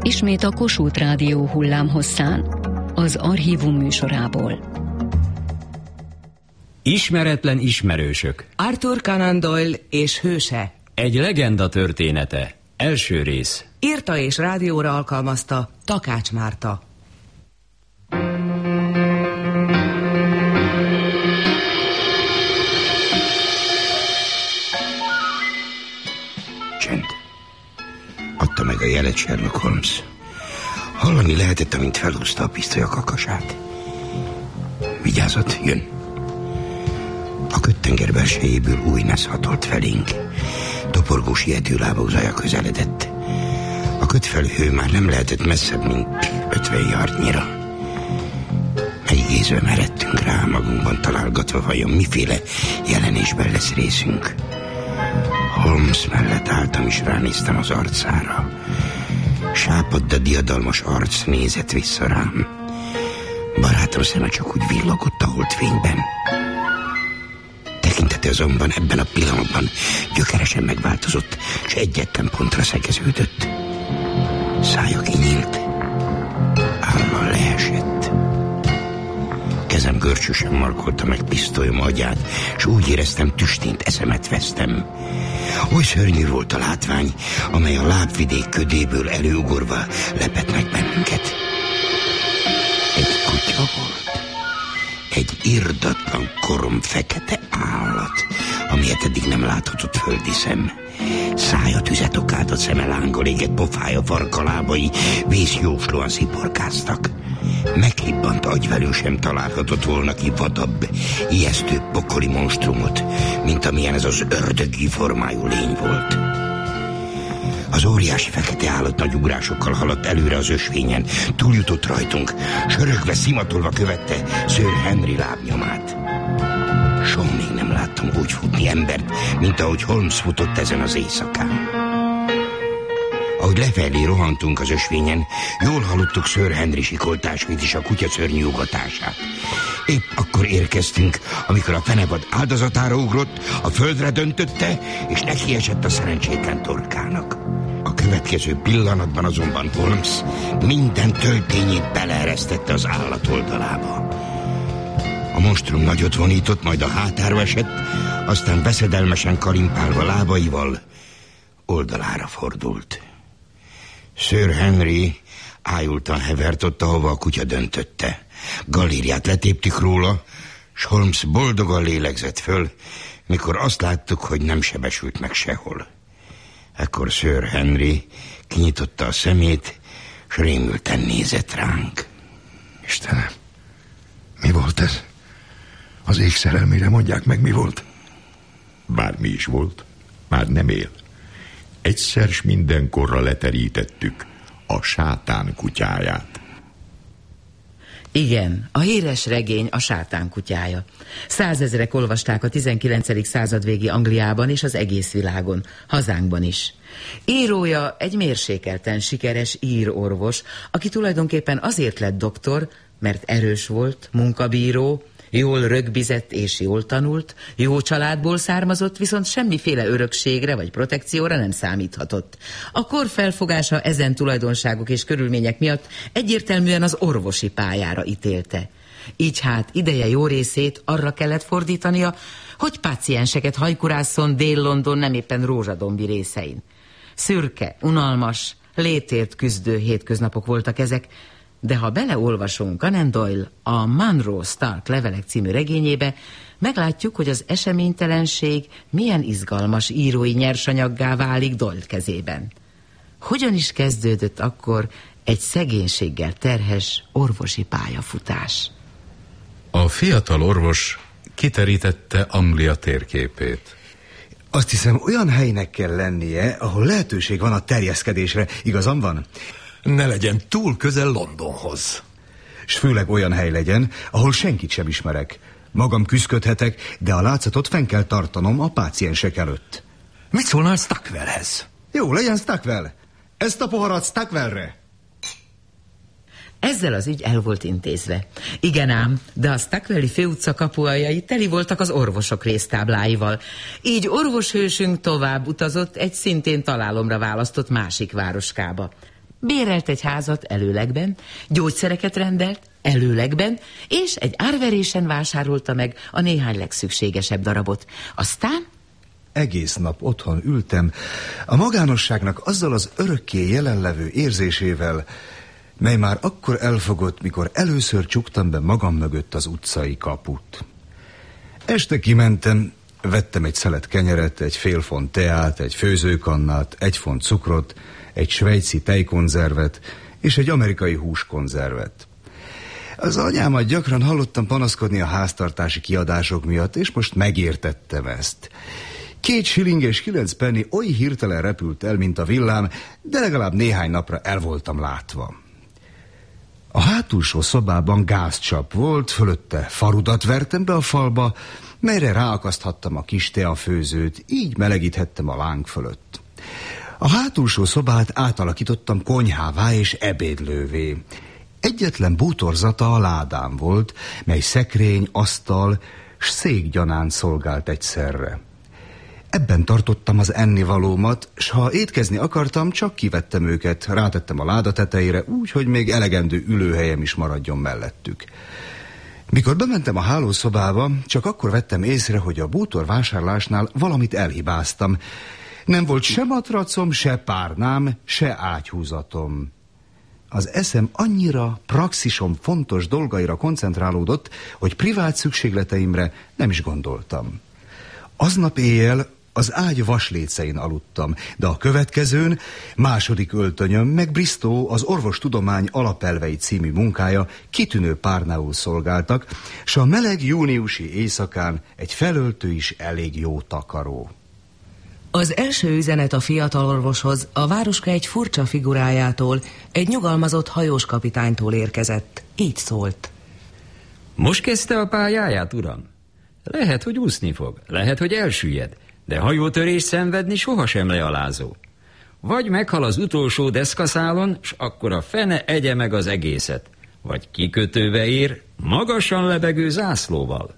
ismét a Kossuth Rádió hullámhosszán, az Archívum műsorából. Ismeretlen ismerősök. Arthur Conan Doyle és hőse. Egy legenda története. Első rész. Írta és rádióra alkalmazta Takács Márta. Csend. Adta meg a jelet Sherlock Holmes. Hallani lehetett, amint felhúzta a pisztoly a kakasát. Vigyázat, jön. A köttenger belsejéből új nesz hatolt felénk. Toporgó siető lábok zaja közeledett. A kötfelhő már nem lehetett messzebb, mint 50 yardnyira. Megigézve meredtünk rá, magunkban találgatva, vajon miféle jelenésben lesz részünk. Holmes mellett álltam, és ránéztem az arcára. Sápadt, de diadalmas arc nézett vissza rám. Barátom szeme csak úgy villogott a holdfényben. Tekintete azonban ebben a pillanatban gyökeresen megváltozott, és egyetlen pontra szegeződött. Szája kinyílt, állal leesett. Kezem görcsösen markolta meg pisztolyom agyát, és úgy éreztem, tüstént eszemet vesztem. Oly szörnyű volt a látvány, amely a lábvidék ködéből előugorva lepett meg bennünket. Egy kutya volt. Egy irdatlan korom fekete állat, amilyet eddig nem láthatott földi szem. Szája tüzet okádott, szeme lángol égett, pofája, farka, lábai vészjóslóan sziporkáztak. Meghibbant agyvelő sem találhatott volna ki vadabb, ijesztő pokoli monstrumot, mint amilyen ez az ördögi formájú lény volt. Az óriási fekete állat nagy ugrásokkal haladt előre az ösvényen, túljutott rajtunk, sörögve, szimatolva követte Sir Henry lábnyomát. Soha még nem láttam úgy futni embert, mint ahogy Holmes futott ezen az éjszakán. Ahogy lefelé rohantunk az ösvényen, jól hallottuk Sir Henry sikoltásait és a kutya szörnyű ugatását. Épp akkor érkeztünk, amikor a fenevad áldozatára ugrott, a földre döntötte, és nekiesett a szerencsétlen torkának. A következő pillanatban azonban Holmes minden töltényét beleeresztette az állat oldalába. A monstrum nagyot vonított, majd a hátára esett, aztán veszedelmesen kalimpálva lábaival oldalára fordult. Sir Henry ájultan hevert ott, ahova a kutya döntötte. Galériát letéptük róla, s Holmes boldogan lélegzett föl, mikor azt láttuk, hogy nem sebesült meg sehol. Ekkor Sir Henry kinyitotta a szemét, s rémülten nézett ránk. Istenem, mi volt ez? Az ég szerelmére mondják meg, mi volt? Bármi is volt, már nem él. Egyszer s mindenkorra leterítettük a sátán kutyáját. Igen, a híres regény a Sátán kutyája. 100 000-ek olvasták a 19. század végi Angliában és az egész világon, hazánkban is. Írója egy mérsékelten sikeres írorvos, aki tulajdonképpen azért lett doktor, mert erős volt, munkabíró, jól rögbizett és jól tanult, jó családból származott, viszont semmiféle örökségre vagy protekcióra nem számíthatott. A kor felfogása ezen tulajdonságok és körülmények miatt egyértelműen az orvosi pályára ítélte. Így hát ideje jó részét arra kellett fordítania, hogy pácienseket hajkurásszon Dél-London nem éppen rózsadombi részein. Szürke, unalmas, létért küzdő hétköznapok voltak ezek, de ha beleolvasunk Conan Doyle a Munro Stark levelek című regényébe, meglátjuk, hogy az eseménytelenség milyen izgalmas írói nyersanyaggá válik Doyle kezében. Hogyan is kezdődött akkor egy szegénységgel terhes orvosi pályafutás? A fiatal orvos kiterítette Anglia térképét. Azt hiszem, olyan helynek kell lennie, ahol lehetőség van a terjeszkedésre, igazam van? Ne legyen túl közel Londonhoz. S főleg olyan hely legyen, ahol senkit sem ismerek. Magam küszködhetek, de a látszatot fenn kell tartanom a páciensek előtt. Mit szólnál Stockwellhez? Jó, legyen Stockwell. Ezt a poharat Stockwellre. Ezzel az ügy el volt intézve. Igen ám, de a Stockwelli főutca kapuajai teli voltak az orvosok résztábláival. Így orvoshősünk tovább utazott egy szintén találomra választott másik városkába. bérelt egy házat előlegben, gyógyszereket rendelt előlegben, és egy árverésen vásárolta meg a néhány legszükségesebb darabot. Aztán... Egész nap otthon ültem, a magánosságnak azzal az örökké jelenlevő érzésével, mely már akkor elfogott, mikor először csuktam be magam mögött az utcai kaput. Este kimentem, vettem egy szelet kenyeret, egy fél font teát, egy főzőkannát, 1 font cukrot, egy svejci tejkonzervet és egy amerikai húskonzervet. Az anyámat gyakran hallottam panaszkodni a háztartási kiadások miatt, és most megértettem ezt. 2 shilling és 9 penny oly hirtelen repült el, mint a villám, de legalább néhány napra el voltam látva. A hátulsó szobában gázcsap volt, fölötte farudat vertem be a falba, melyre ráakaszthattam a kis teafőzőt, így melegíthettem a láng fölött. A hátulsó szobát átalakítottam konyhává és ebédlővé. Egyetlen bútorzata a ládám volt, mely szekrény, asztal s székgyanánt szolgált egyszerre. Ebben tartottam az ennivalómat, s ha étkezni akartam, csak kivettem őket, rátettem a láda tetejére, úgy, hogy még elegendő ülőhelyem is maradjon mellettük. Mikor bementem a hálószobába, csak akkor vettem észre, hogy a bútor vásárlásnál valamit elhibáztam. Nem volt se matracom, se párnám, se ágyhúzatom. Az eszem annyira praxisom fontos dolgaira koncentrálódott, hogy privát szükségleteimre nem is gondoltam. Aznap éjjel az ágy vaslécein aludtam, de a következőn, második öltönyöm, meg Bristow az Orvostudomány alapelvei című munkája kitűnő párnául szolgáltak, s a meleg júniusi éjszakán egy felöltő is elég jó takaró. Az első üzenet a fiatal orvoshoz a városka egy furcsa figurájától, egy nyugalmazott hajós kapitánytól érkezett. Így szólt. Most kezdte a pályáját, uram? Lehet, hogy úszni fog, lehet, hogy elsüllyed, de hajótörést szenvedni sohasem lealázó. Vagy meghal az utolsó deszkaszálon, s akkor a fene egye meg az egészet, vagy kikötőbe ér, magasan lebegő zászlóval.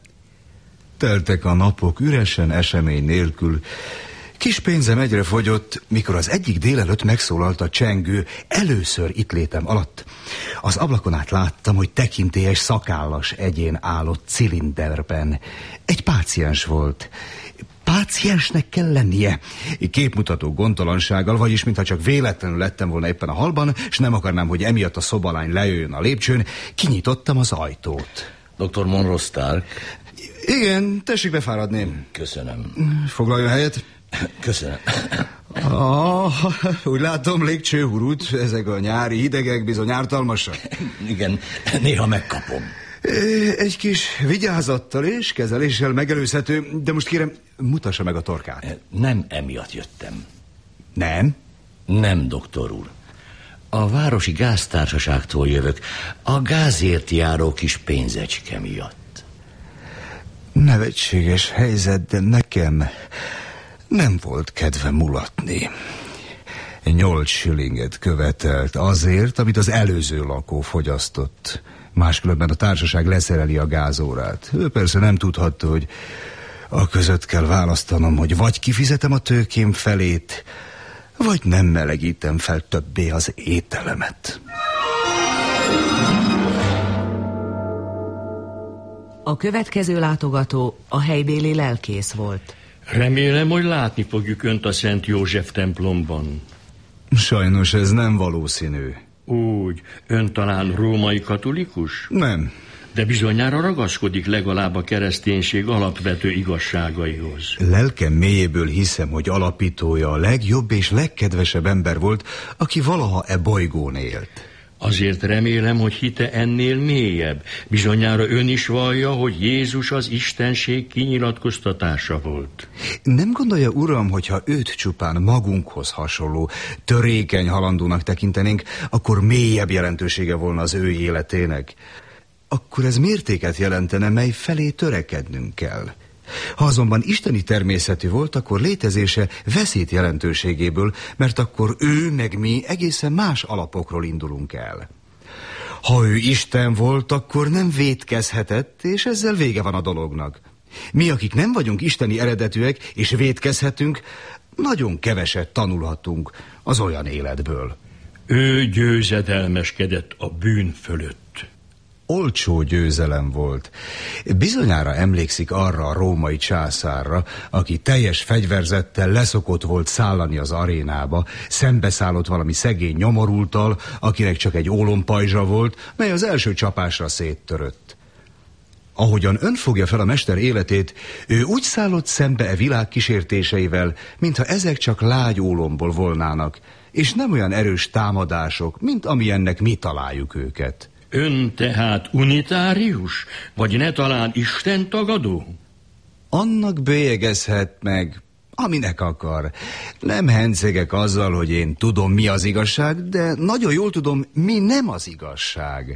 Teltek a napok üresen, esemény nélkül. Kis pénzem egyre fogyott, mikor az egyik délelőtt megszólalt a csengő, először itt létem alatt. Az ablakon át láttam, hogy tekintélyes szakállas egyén állott cilinderben. Egy páciens volt. Páciensnek kell lennie. Képmutató gondtalansággal, vagyis mintha csak véletlenül lettem volna éppen a hallban, és nem akarnám, hogy emiatt a szobalány lejöjjön a lépcsőn, kinyitottam az ajtót. Dr. Monroe Stark? Igen, tessék befáradni. Köszönöm. Foglaljon helyet. Köszönöm. Úgy látom, légcsőhurút, ezek a nyári hidegek bizony ártalmasak. Igen, néha megkapom. Egy kis vigyázattal és kezeléssel megelőzhető, de most kérem, mutassa meg a torkát. Nem emiatt jöttem. Nem? Nem, doktor úr. A városi gáztársaságtól jövök, a gázért járó kis pénzecske miatt. Nevetséges helyzet, de nekem nem volt kedve mulatni. 8 shillinget követelt azért, amit az előző lakó fogyasztott. Máskülönben a társaság leszereli a gázórát. Ő persze nem tudhatta, hogy a között kell választanom, hogy vagy kifizetem a tőkém felét, vagy nem melegítem fel többé az ételemet. A következő látogató a helybéli lelkész volt. Remélem, hogy látni fogjuk önt a Szent József templomban. Sajnos ez nem valószínű. Úgy, ön talán római katolikus? Nem. De bizonyára ragaszkodik legalább a kereszténység alapvető igazságaihoz. Lelkem mélyéből hiszem, hogy alapítója a legjobb és legkedvesebb ember volt, aki valaha e bolygón élt. Azért remélem, hogy hite ennél mélyebb. Bizonyára ön is vallja, hogy Jézus az istenség kinyilatkoztatása volt. Nem gondolja, uram, hogyha őt csupán magunkhoz hasonló, törékeny halandónak tekintenénk, akkor mélyebb jelentősége volna az ő életének. Akkor ez mértéket jelentene, mely felé törekednünk kell. Ha azonban isteni természetű volt, akkor létezése veszít jelentőségéből, mert akkor ő meg mi egészen más alapokról indulunk el. Ha ő Isten volt, akkor nem vétkezhetett, és ezzel vége van a dolognak. Mi, akik nem vagyunk isteni eredetűek, és vétkezhetünk, nagyon keveset tanulhatunk az olyan életből. Ő győzedelmeskedett a bűn fölött. Olcsó győzelem volt. Bizonyára emlékszik arra a római császárra, aki teljes fegyverzettel leszokott volt szállani az arénába, szembeszállott valami szegény nyomorulttal, akinek csak egy ólompajzsa volt, mely az első csapásra széttörött. Ahogyan ön fogja fel a mester életét, ő úgy szállott szembe e világ kísértéseivel, mintha ezek csak lágy ólomból volnának, és nem olyan erős támadások, mint amilyennek mi találjuk őket. Ön tehát unitárius? Vagy ne talán Isten tagadó? Annak bélyegezhet meg, aminek akar. Nem hencegek azzal, hogy én tudom, mi az igazság, de nagyon jól tudom, mi nem az igazság.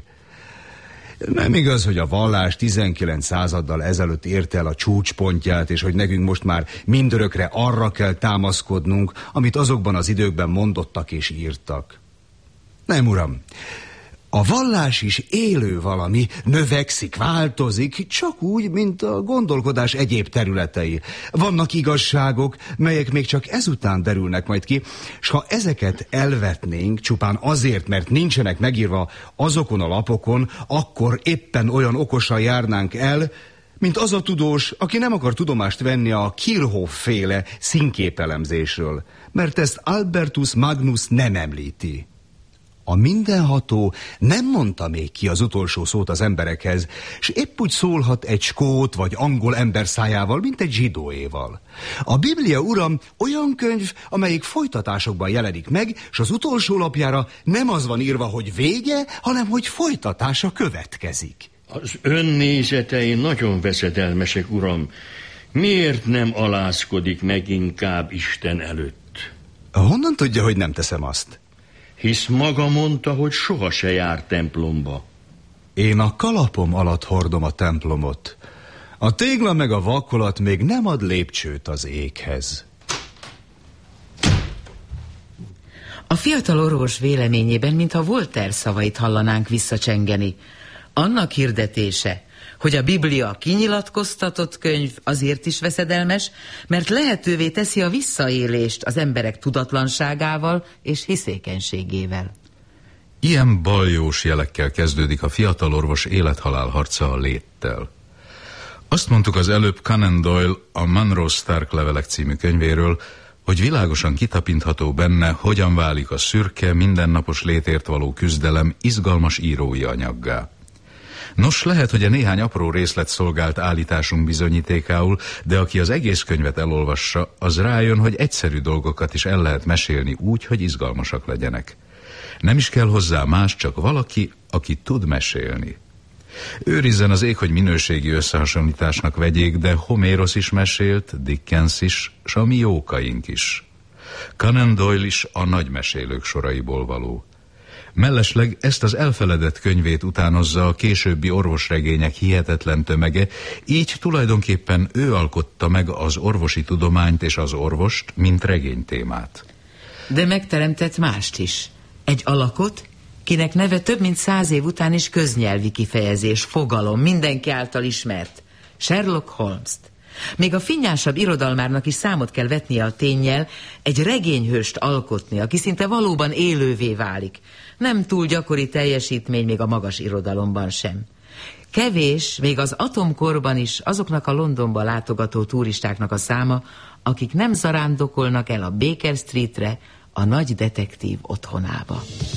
Nem igaz, hogy a vallás 19 századdal ezelőtt érte el a csúcspontját, és hogy nekünk most már mindörökre arra kell támaszkodnunk, amit azokban az időkben mondottak és írtak. Nem, uram. A vallás is élő valami, növekszik, változik, csak úgy, mint a gondolkodás egyéb területei. Vannak igazságok, melyek még csak ezután derülnek majd ki, s ha ezeket elvetnénk csupán azért, mert nincsenek megírva azokon a lapokon, akkor éppen olyan okosan járnánk el, mint az a tudós, aki nem akar tudomást venni a Kirchhoff-féle színképelemzésről, mert ezt Albertus Magnus nem említi. A mindenható nem mondta még ki az utolsó szót az emberekhez, s épp úgy szólhat egy skót vagy angol ember szájával, mint egy zsidóéval. A Biblia, uram, olyan könyv, amelyik folytatásokban jelenik meg, s az utolsó lapjára nem az van írva, hogy vége, hanem hogy folytatása következik. Az önnézetei nagyon veszedelmesek, uram. Miért nem alázkodik meg inkább Isten előtt? Honnan tudja, hogy nem teszem azt? Hisz maga mondta, hogy soha se jár templomba. Én a kalapom alatt hordom a templomot. A tégla meg a vakolat még nem ad lépcsőt az éghez. A fiatal orvos véleményében, mintha Voltaire szavait hallanánk visszacsengeni. Annak hirdetése, hogy a Biblia kinyilatkoztatott könyv, azért is veszedelmes, mert lehetővé teszi a visszaélést az emberek tudatlanságával és hiszékenységével. Ilyen baljós jelekkel kezdődik a fiatal orvos élethalál harca a léttel. Azt mondtuk az előbb Conan Doyle a Munro Stark levelek című könyvéről, hogy világosan kitapintható benne, hogyan válik a szürke, mindennapos létért való küzdelem izgalmas írói anyaggá. Nos, lehet, hogy a néhány apró részlet szolgált állításunk bizonyítékául, de aki az egész könyvet elolvassa, az rájön, hogy egyszerű dolgokat is el lehet mesélni úgy, hogy izgalmasak legyenek. Nem is kell hozzá más, csak valaki, aki tud mesélni. Őrizzen az ég, hogy minőségi összehasonlításnak vegyék, de Homérosz is mesélt, Dickens is, s a mi jókaink is. Conan Doyle is a nagy mesélők soraiból való. Mellesleg ezt az elfeledett könyvét utánozza a későbbi orvosregények hihetetlen tömege, így tulajdonképpen ő alkotta meg az orvosi tudományt és az orvost, mint regénytémát. De megteremtett mást is. Egy alakot, kinek neve több mint 100 év után is köznyelvi kifejezés, fogalom, mindenki által ismert. Sherlock Holmes-t. Még a finnyásabb irodalmárnak is számot kell vetnie a ténnyel, egy regényhőst alkotni, aki szinte valóban élővé válik. Nem túl gyakori teljesítmény még a magas irodalomban sem. Kevés, még az atomkorban is azoknak a Londonba látogató turistáknak a száma, akik nem zarándokolnak el a Baker Streetre, a nagy detektív otthonába.